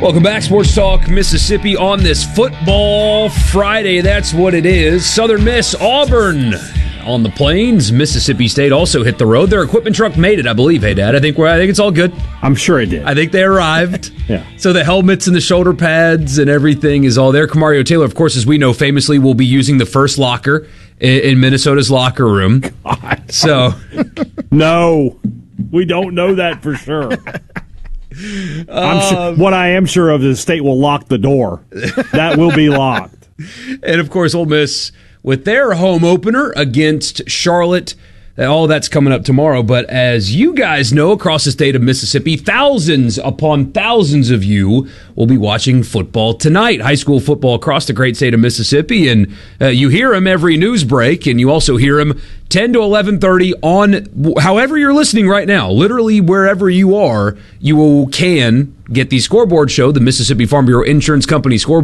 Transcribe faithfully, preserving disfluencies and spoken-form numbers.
Welcome back, Sports Talk Mississippi on this Football Friday. That's what it is. Southern Miss, Auburn on the plains. Mississippi State also hit the road. Their equipment truck made it, I believe. Hey, Dad, I think we're, I think it's all good. I'm sure it did. I think they arrived. Yeah. So the helmets and the shoulder pads and everything is all there. Kamario Taylor, of course, as we know, famously will be using the first locker in, in Minnesota's locker room. God. So no, we don't know that for sure. I'm sure, what I am sure of is the state will lock the door. That will be locked. And, of course, Ole Miss with their home opener against Charlotte. All that's coming up tomorrow. But as you guys know, across the state of Mississippi, thousands upon thousands of you will be watching football tonight. High school football across the great state of Mississippi. And uh, you hear them every news break, and you also hear them ten to eleven thirty on however you're listening right now. Literally wherever you are, you will, can get the scoreboard show, the Mississippi Farm Bureau Insurance Company scoreboard.